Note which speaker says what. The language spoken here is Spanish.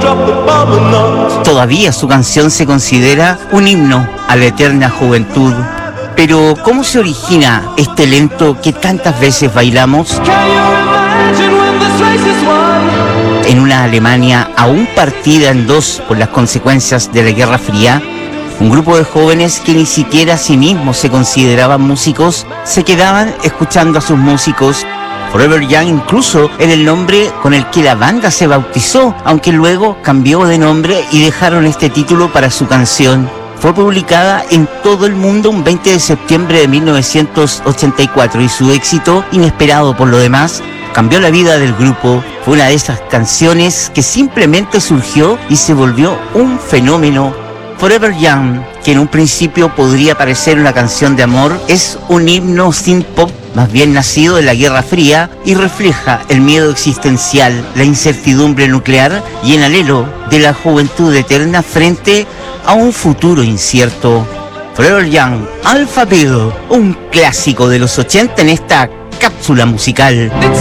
Speaker 1: Todavía su canción se considera un himno a la eterna juventud. Pero, ¿cómo se origina este lento que tantas veces bailamos? En una Alemania aún partida en dos por las consecuencias de la Guerra Fría, un grupo de jóvenes que ni siquiera a sí mismos se consideraban músicos, se quedaban escuchando a sus músicos. Forever Young incluso era el nombre con el que la banda se bautizó, aunque luego cambió de nombre y dejaron este título para su canción. Fue publicada en todo el mundo un 20 de septiembre de 1984 y su éxito, inesperado por lo demás, cambió la vida del grupo. Fue una de esas canciones que simplemente surgió y se volvió un fenómeno. Forever Young, que en un principio podría parecer una canción de amor, es un himno synth pop más bien nacido de la Guerra Fría y refleja el miedo existencial, la incertidumbre nuclear y el anhelo de la juventud eterna frente a un futuro incierto. Forever Young, Alpha Bill, un clásico de los 80 en esta cápsula musical.